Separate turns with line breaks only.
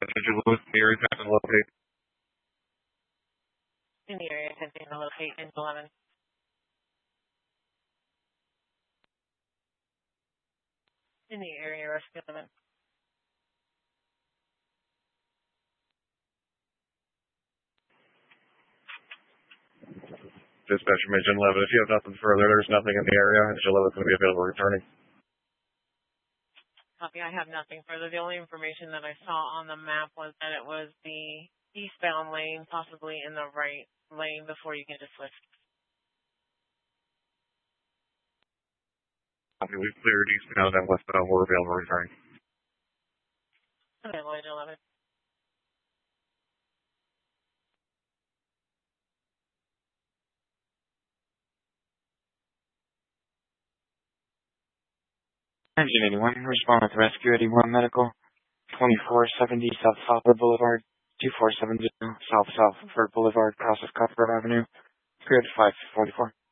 Manager Lewis, the area time to locate.
In the area, attempting to locate in 11. In the area, rescue 11.
Dispatcher Mission 11, if you have nothing further, there's nothing in the area. Engine 11 is going to be available returning.
Copy, I have nothing further. The only information that I saw on the map was that it was the eastbound lane, possibly in the right lane before you get to switch.
Copy, we've cleared eastbound and westbound. We're available returning.
Okay, Lloyd 11.
Engine 81, respond with rescue 81 medical, 2470 South Southford Boulevard, 2470 South Southford Boulevard, cross of Cuthbert Avenue, grid 544.